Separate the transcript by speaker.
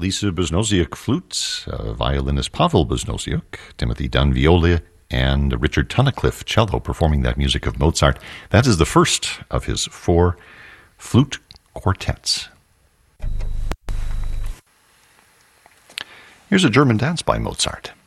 Speaker 1: Lisa Beznoziuk flute, violinist Pavel Beznoziuk, Timothy Dunn viola, and Richard Tunnicliffe cello performing that music of Mozart. That is the first of his 4 flute quartets. Here's a German dance by Mozart.